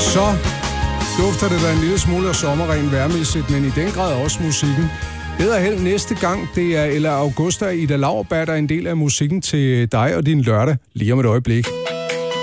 Så dufter det da en lille smule af sommerren værmæssigt, men i den grad også musikken. Bedre held næste gang. Det er Ella Augusta og Ida Lauerberg, der er en del af musikken til dig og din lørdag lige om et øjeblik.